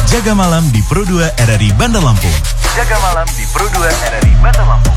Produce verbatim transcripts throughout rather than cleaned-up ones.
Jaga Malam di Pro dua R R I Bandar Lampung. Jaga Malam di Pro dua R R I Bandar Lampung.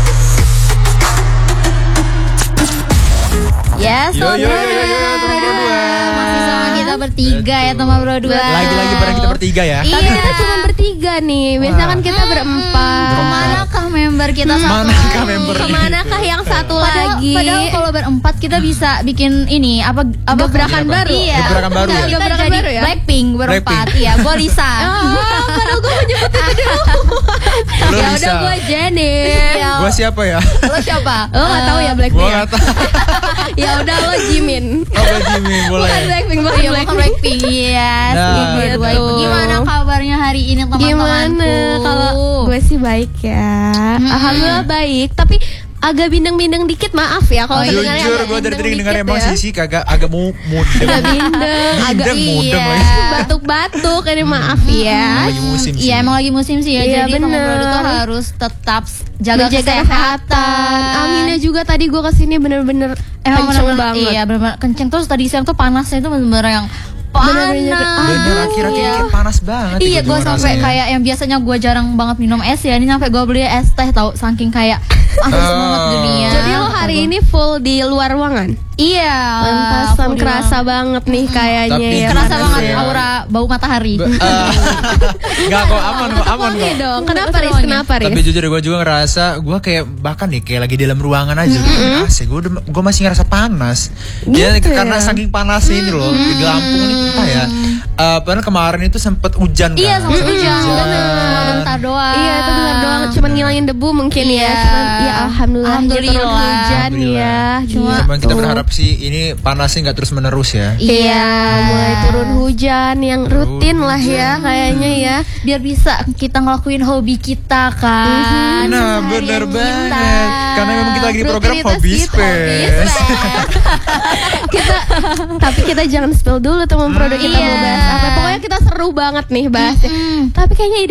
Ya, Yo, yo, yo, yo, yo, Pro Pro dua. dua. Masih sama kita bertiga ya teman Pro dua. Lagi-lagi bareng kita bertiga ya. Iya. Tapi kita cuma bertiga nih. Biasanya kan kita berempat. Kemanakah member kita satu Manakah lagi? member? Kemanakah yang satu Padahal, lagi? padahal kalau berempat kita bisa bikin ini apa apa Gebrakan Apa? baru. Iya. Gebrakan baru Kita ya? Gebrakan jadi baru ya? Blackpink berempat. Iya, gue Lisa. Oh, padahal gue menyebut itu dulu. Lu Ya bisa. udah gue Jenny. Iya. Gua siapa ya? Lo siapa? Lo nggak tahu ya Gua Blackpink? ya? nggak tahu. Ya udah lo Jimin. Oh, Mbak Jimmy, boleh. Bukan Blackpink, bukan Iya, bukan Blackpink. Blackpink. Iya, Nah, si Pro dua itu. gitu. Gimana kabarnya hari ini teman-temanku? Gimana? Kalau gue sih baik ya. Hmm. Alhamdulillah baik. Tapi agak bindeng-bindeng dikit, maaf ya kalau Oh, kedengarannya Jujur, agak gue dari tadi bindeng dengar dikit emang ya. Sisi kagak agak mau mudeng. Agak bindeng, agak Bindeng, mudeng iya. lagi. batuk-batuk. Ini maaf ya. Lagi musim sih. Iya, emang lagi musim sih ya. Iya, Jadi teman bener. Pro dua tuh harus tetap jaga Menjaga kesehatan. kesehatan. Aminnya juga tadi gue kesini bener-bener Emang kenceng bener-bener- banget. Iya, benar-benar kenceng. Terus tadi siang tuh panasnya itu benar-benar yang panas. Bener-bener, Bener, akhir-akhir Iya. ini panas banget. Iya, gue gue sampai kayak yang biasanya gue jarang banget minum es ya, ini sampai gue beli es teh tau, saking kayak panas Oh. banget dunia. Jadi lo hari ini full di luar ruangan? Iya, Pantasan full kerasa banget nih kayaknya Tapi ya. kerasa Gimana banget sih? aura bau matahari. Gak kok, aman kok, aman Wangi kok. dong. Kenapa Betul Riz? wangi. Kenapa Riz? Tapi jujur gue juga ngerasa gue kayak bahkan nih kayak lagi di dalam ruangan aja mm-hmm. A C gue gue masih ngerasa panas. Ya Gitu karena ya? saking panasnya ini loh di Lampung ini entah ya. Eh, padahal kemarin itu sempet hujan kan. Iya, sama hujan. Hujan. Cuma bentar doang. Iya itu benar doang, cuman ngilangin debu mungkin Iya. ya. Cuman ya alhamdulillah, Alhamdulillah. turun hujan Alhamdulillah. ya. Cuma- gitu. Cuman kita berharap sih ini panasnya nggak terus menerus ya. Iya, mulai turun hujan yang rutin lah ya kayaknya ya. Biar bisa kita ngelakuin hobi kita kan. Nah Seharian bener kita. banget. Karena memang kita lagi di program Rutinitas Hobby kita, Space. Kita tapi kita jangan spill dulu teman produk kita mau Iya. bahas apa. Pokoknya kita seru banget nih bahasnya. Tapi kayaknya